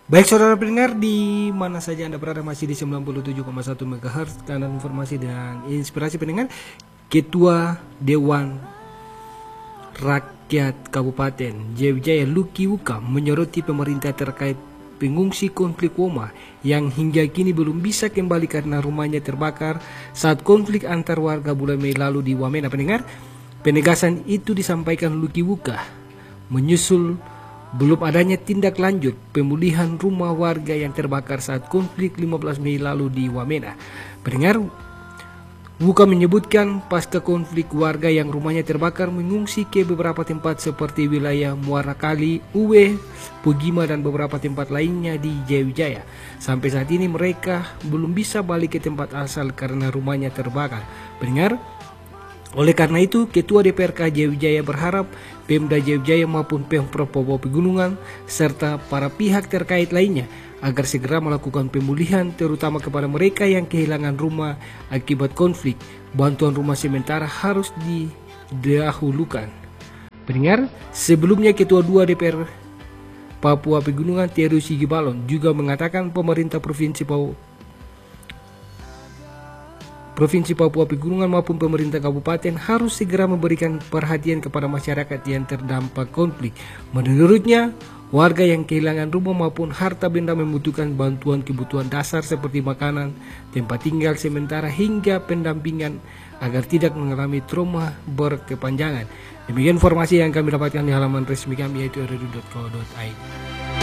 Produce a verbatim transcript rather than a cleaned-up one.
Baik saudara pendengar, di mana saja Anda berada, masih di sembilan puluh tujuh koma satu megahertz kanan informasi dan inspirasi pendengar. Ketua Dewan Rakyat Kabupaten Jayawijaya Lucky Wuka menyoroti pemerintah terkait pengungsi konflik Woma yang hingga kini belum bisa kembali karena rumahnya terbakar saat konflik antar warga bulan Mei lalu di Wamena. Pendengar, penegasan itu disampaikan Lucky Wuka menyusul belum adanya tindak lanjut pemulihan rumah warga yang terbakar saat konflik lima belas Mei lalu di Wamena. Pendengar, Wuka menyebutkan pasca konflik warga yang rumahnya terbakar mengungsi ke beberapa tempat seperti wilayah Muara Kali, Uwe, Pugima dan beberapa tempat lainnya di Jayawijaya. Sampai saat ini mereka belum bisa balik ke tempat asal karena rumahnya terbakar. Pendengar, oleh karena itu, Ketua D P R K Jayawijaya berharap Pemda Jayawijaya maupun Pemprov Papua Pegunungan serta para pihak terkait lainnya agar segera melakukan pemulihan terutama kepada mereka yang kehilangan rumah akibat konflik. Bantuan rumah sementara harus didahulukan. Pendengar, sebelumnya Ketua dua D P R Papua Pegunungan Teru Sigibalon juga mengatakan pemerintah Provinsi Papua Provinsi Papua Pegunungan maupun pemerintah kabupaten harus segera memberikan perhatian kepada masyarakat yang terdampak konflik. Menurutnya, warga yang kehilangan rumah maupun harta benda membutuhkan bantuan kebutuhan dasar seperti makanan, tempat tinggal sementara hingga pendampingan agar tidak mengalami trauma berkepanjangan. Demikian informasi yang kami dapatkan di halaman resmi kami yaitu r r u dot co dot i d.